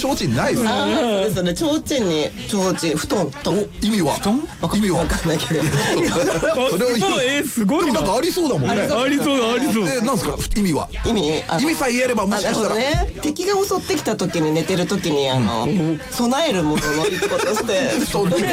提灯ないです。 そうですね。提灯に布団と意味は意味はわかんないけど。 それをすごいな。 なんかありそうだもんね。 ありそうありそう。 なんですか意味は。意味さえ言えればもしかしたら。 敵が襲ってきた時に寝てる時に備えるものの一個として。 そんな言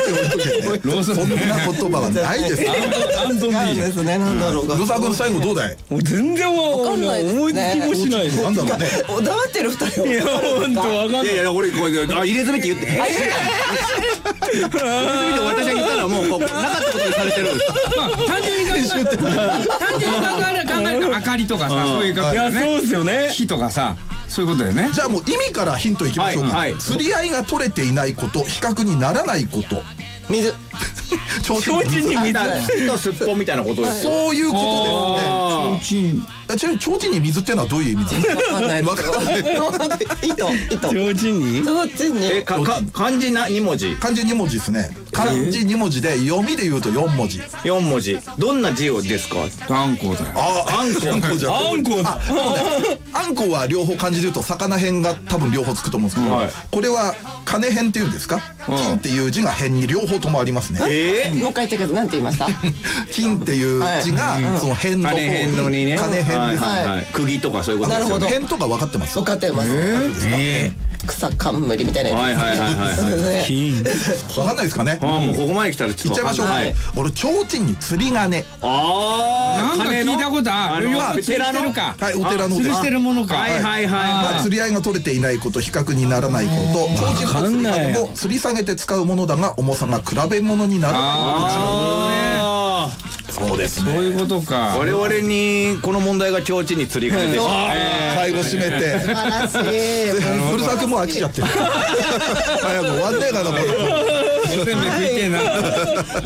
葉はないです。 アントニーですね。なんだろうが。 ロサ君最後どうだい？ 全然わかんないですね。 思いつきもしない。 なんだろうね。 黙ってる二人。 いや本当わかんない。 いや俺これ入れ墨って言って。入れ墨で私が言ったらもうなかったことにされてるんです。 単純に考えると明かりとかさ、そういうことね。 そうですよね。 火とかさ、そういうことだよね。 じゃあもう意味からヒントいきましょうか。釣り合いが取れていないこと、比較にならないこと。 水。 提灯に水。 火とすっぽみたいなことです。 そういうことですね。ちなみに提灯に水っていうのはどういう意味ですか？ わかんない。 わかんない。 糸。 提灯に漢字2文字。 漢字2文字ですね。漢字2文字で読みで言うと4文字。 4文字。どんな字をですか？ あんこだよ。 あんこじゃあんこだ。 あんこは両方漢字で言うと魚辺が多分両方つくと思うんですけど、これは金辺っていうんですか？金っていう字が辺に両方ともありますね。 もう一回言ってください。なんて言いました？ 金っていう字がその辺の方に金辺です。 釘とかそういうことですよね。 辺とか分かってます？ 分かってます。草冠みたいなやつ。 金。 分かんないですかね？ もうここまで来たらちょっと。 いっちゃいましょう。俺提灯に釣り鐘。 なんか聞いたことある。 お寺のか。 はい、お寺の。 吊るしてるものか。 釣り合いが取れていないこと、比較にならないこと。提灯の釣り鐘も吊り下げて使うものだが重さが比べ物になる。そうですね。 そういうことか。 我々にこの問題が提灯に釣り鐘でした。 最後締めて。 素晴らしい。 古澤君もう飽きちゃってる。早く終わんねえかな、これ。 全部聞いてんな。